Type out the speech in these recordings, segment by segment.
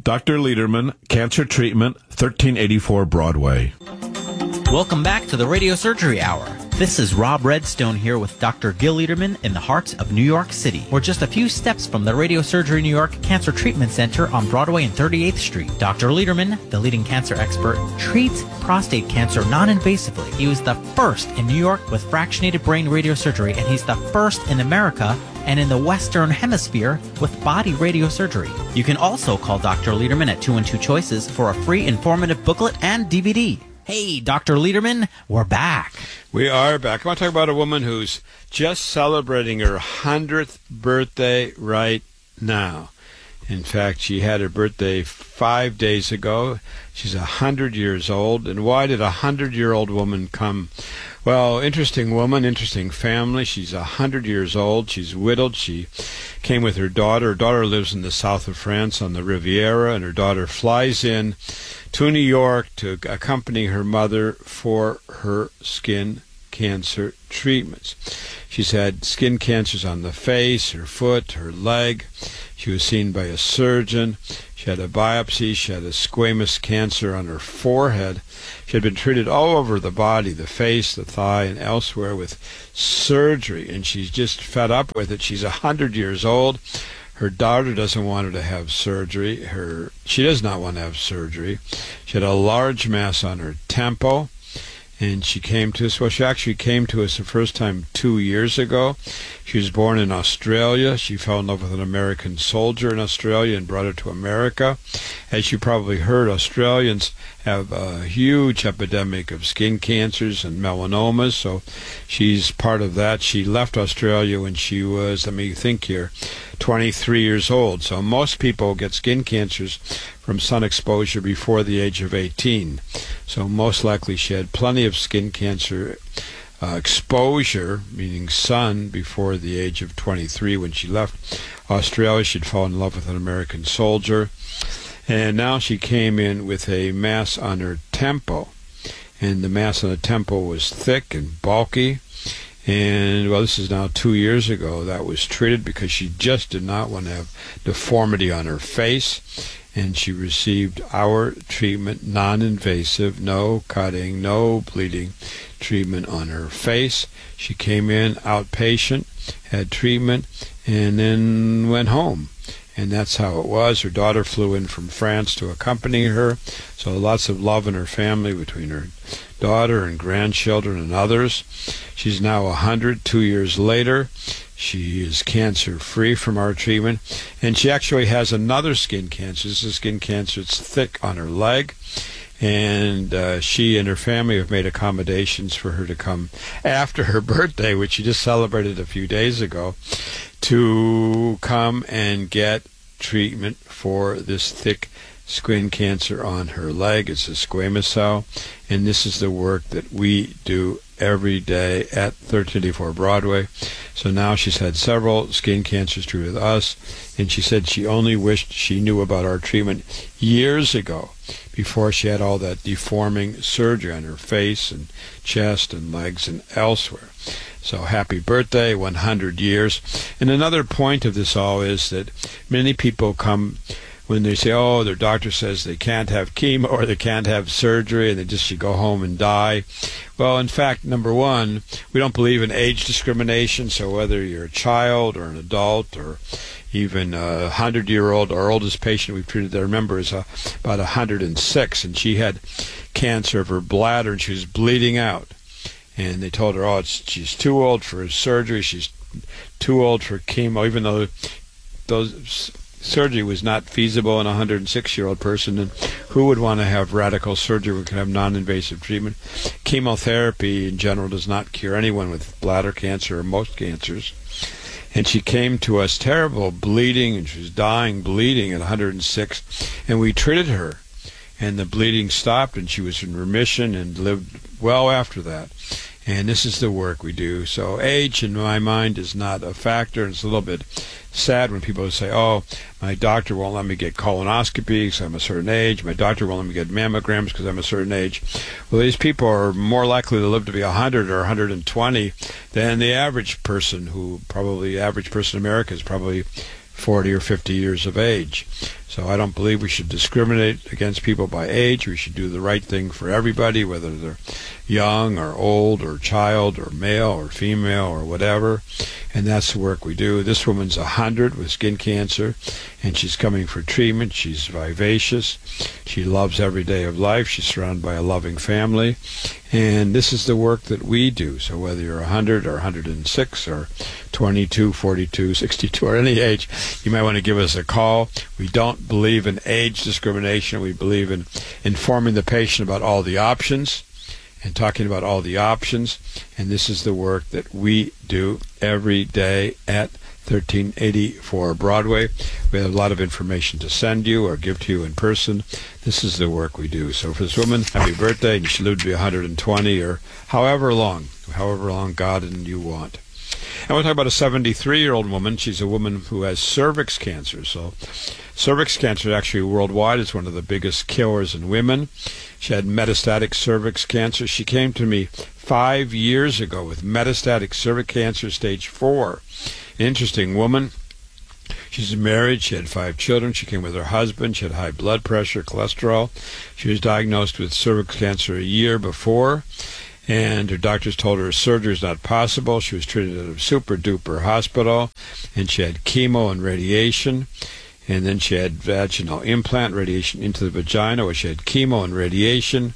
Dr. Lederman, Cancer Treatment, 1384 Broadway. Welcome back to the Radio Surgery Hour. This is Rob Redstone here with Dr. Gil Lederman in the heart of New York City. We're just a few steps from the Radio Surgery New York Cancer Treatment Center on Broadway and 38th Street. Dr. Lederman, the leading cancer expert, treats prostate cancer non-invasively. He was the first in New York with fractionated brain radiosurgery, and he's the first in America and in the Western Hemisphere with body radiosurgery. You can also call Dr. Lederman at 212 Choices for a free informative booklet and DVD. Hey, Dr. Lederman, we're back. We are back. I want to talk about a woman who's just celebrating her 100th birthday right now. In fact, she had her birthday 5 days ago. She's 100 years old. And why did a 100-year-old woman come? Well, interesting woman, interesting family. She's 100 years old. She's widowed. She came with her daughter. Her daughter lives in the south of France on the Riviera, and her daughter flies in to New York to accompany her mother for her skin cancer treatments. She's had skin cancers on the face, her foot, her leg. She was seen by a surgeon. She had a biopsy. She had a squamous cancer on her forehead. She had been treated all over the body, the face, the thigh, and elsewhere with surgery, and she's just fed up with it. She's 100 years old. Her daughter doesn't want her to have surgery. She does not want to have surgery. She had a large mass on her temple, and she came to us. Well, she actually came to us the first time 2 years ago. She was born in Australia. She fell in love with an American soldier in Australia and brought her to America. As you probably heard, Australians have a huge epidemic of skin cancers and melanomas, so she's part of that. She left Australia when she was, 23 years old. So most people get skin cancers from sun exposure before the age of 18. So most likely she had plenty of skin cancer exposure, meaning sun, before the age of 23 when she left Australia. She'd fallen in love with an American soldier. And now she came in with a mass on her temple. And the mass on the temple was thick and bulky. And, well, this is now 2 years ago. That was treated because she just did not want to have deformity on her face. And she received our treatment, non-invasive, no cutting, no bleeding treatment on her face. She came in outpatient, had treatment, and then went home. And that's how it was. Her daughter flew in from France to accompany her. So lots of love in her family between her daughter and grandchildren and others. She's now 100, 2 years later. She is cancer-free from our treatment. And she actually has another skin cancer. This is skin cancer. It's thick on her leg. And she and her family have made accommodations for her to come after her birthday, which she just celebrated a few days ago, to come and get treatment for this thick skin cancer on her leg. It's a squamous cell, and this is the work that we do every day at 1384 Broadway. So now she's had several skin cancers treated with us, and she said she only wished she knew about our treatment years ago, before she had all that deforming surgery on her face and chest and legs and elsewhere. So happy birthday, 100 years. And another point of this all is that many people come when they say, oh, their doctor says they can't have chemo or they can't have surgery and they just should go home and die. Well, in fact, number one, we don't believe in age discrimination, so whether you're a child or an adult or even a 100-year-old, our oldest patient we've treated, I remember, is about 106, and she had cancer of her bladder and she was bleeding out. And they told her, oh, she's too old for surgery, she's too old for chemo, even though those surgery was not feasible in a 106-year-old person. And who would want to have radical surgery? We can have non-invasive treatment. Chemotherapy in general does not cure anyone with bladder cancer or most cancers. And she came to us terrible, bleeding, and she was dying, bleeding at 106, and we treated her. And the bleeding stopped, and she was in remission and lived well after that. And this is the work we do. So age, in my mind, is not a factor. It's a little bit sad when people say, oh, my doctor won't let me get colonoscopy because I'm a certain age. My doctor won't let me get mammograms because I'm a certain age. Well, these people are more likely to live to be 100 or 120 than the average person, who probably, the average person in America is probably 40 or 50 years of age. So I don't believe we should discriminate against people by age. We should do the right thing for everybody, whether they're young or old or child or male or female or whatever. And that's the work we do. This woman's 100 with skin cancer, and she's coming for treatment. She's vivacious. She loves every day of life. She's surrounded by a loving family. And this is the work that we do. So whether you're 100 or 106 or 22, 42, 62, or any age, you might want to give us a call. We don't believe in age discrimination. We believe in informing the patient about all the options and talking about all the options. And this is the work that we do every day at 1384 Broadway. We have a lot of information to send you or give to you in person. This is the work we do. So for this woman, happy birthday, and you should live to be 120 or however long God and you want. I want to talk about a 73-year-old woman. She's a woman who has cervix cancer. So cervix cancer actually worldwide is one of the biggest killers in women. She had metastatic cervix cancer. She came to me 5 years ago with metastatic cervix cancer stage 4. An interesting woman. She's married. She had 5 children. She came with her husband. She had high blood pressure, cholesterol. She was diagnosed with cervix cancer a year before, and her doctors told her surgery is not possible. She was treated at a super-duper hospital, and she had chemo and radiation. And then she had vaginal implant radiation into the vagina, where she had chemo and radiation.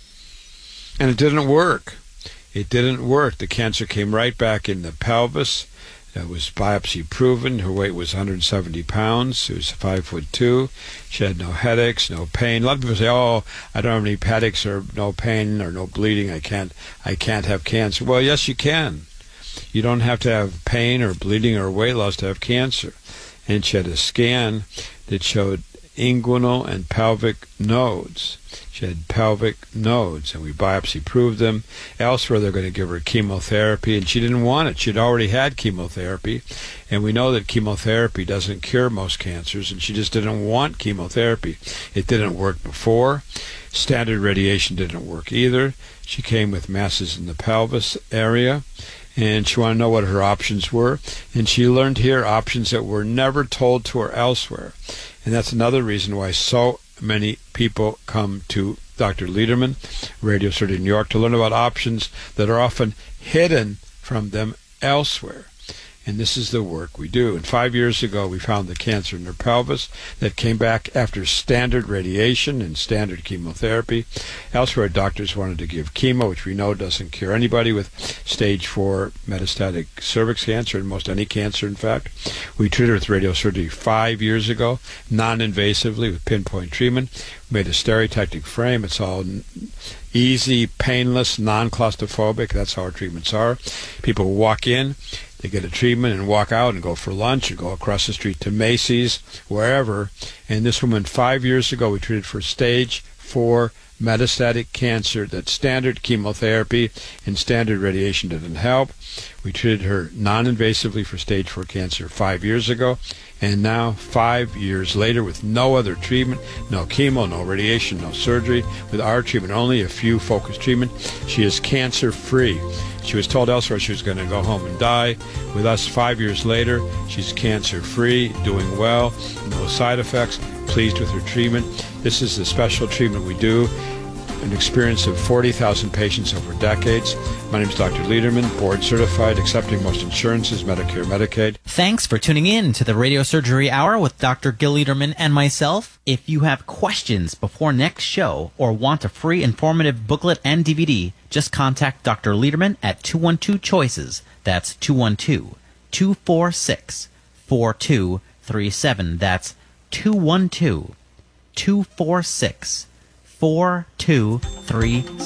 And it didn't work. It didn't work. The cancer came right back in the pelvis. It was biopsy proven. Her weight was 170 pounds. She was 5'2". She had no headaches, no pain. A lot of people say, "Oh, I don't have any headaches or no pain or no bleeding. I can't have cancer." Well, yes, you can. You don't have to have pain or bleeding or weight loss to have cancer. And she had a scan that showed inguinal and pelvic nodes. She had pelvic nodes, and we biopsy proved them. Elsewhere, they're going to give her chemotherapy, and she didn't want it. She'd already had chemotherapy, and we know that chemotherapy doesn't cure most cancers, and she just didn't want chemotherapy. It didn't work before. Standard radiation didn't work either. She came with masses in the pelvis area, and she wanted to know what her options were. And she learned here options that were never told to her elsewhere. And that's another reason why so many people come to Dr. Lederman, Radio Surgery New York, to learn about options that are often hidden from them elsewhere. And this is the work we do. And 5 years ago, we found the cancer in her pelvis that came back after standard radiation and standard chemotherapy. Elsewhere, doctors wanted to give chemo, which we know doesn't cure anybody with stage 4 metastatic cervix cancer, and most any cancer, in fact. We treated her with radiosurgery 5 years ago, non-invasively with pinpoint treatment. We made a stereotactic frame. It's all easy, painless, non-claustrophobic. That's how our treatments are. People walk in, they get a treatment and walk out and go for lunch and go across the street to Macy's, wherever. And this woman 5 years ago, we treated for stage 4 metastatic cancer that standard chemotherapy and standard radiation didn't help. We treated her non-invasively for stage 4 cancer 5 years ago. And now, 5 years later, with no other treatment, no chemo, no radiation, no surgery, with our treatment, only a few focused treatment, she is cancer-free. She was told elsewhere she was going to go home and die. With us 5 years later, she's cancer-free, doing well, no side effects, pleased with her treatment. This is the special treatment we do, an experience of 40,000 patients over decades. My name is Dr. Lederman, board certified, accepting most insurances, Medicare, Medicaid. Thanks for tuning in to the Radio Surgery Hour with Dr. Gil Lederman and myself. If you have questions before next show or want a free informative booklet and DVD, just contact Dr. Lederman at 212-CHOICES. That's 212-246-4237. That's 212-246-4237.